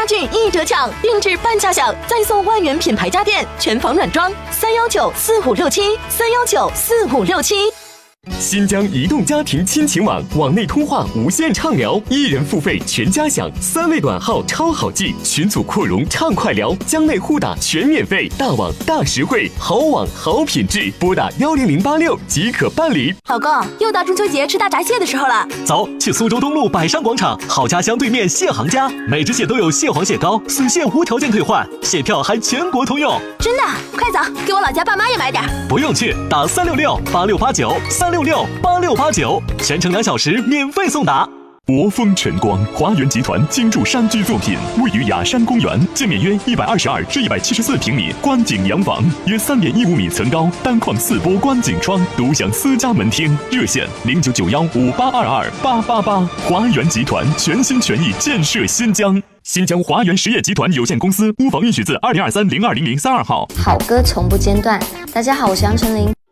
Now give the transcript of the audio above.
家具1折抢，定制半价享，再送万元品牌家电，全房软装，3194567，3194567。 新疆移动家庭亲情网，网内通话无限畅聊，1人付费全家享，3位短号超好记，群组扩容畅快聊，疆内互打全免费，大网大实惠，好网好品质，拨打10086即可办理。 老公，又到中秋节吃大闸蟹的时候了， 走，去苏州东路百山广场好家乡对面蟹行家，每只蟹都有蟹黄蟹膏，随蟹无条件退换，蟹票还全国通用。 真的？快走，给我老家爸妈也买点。 不用去，打3668689，3668689，全程2小时免费送达。 博丰晨光华源集团精筑山居作品，位于雅山公园，建面约122至174平米观景洋房，约3.15米层高，单框4波观景窗，独享私家门厅。热线099158228888。华源集团全心全意建设新疆。新疆华源实业集团有限公司，屋房允许自2023-0200-32号。 好歌从不间断。大家好，我是杨丞琳。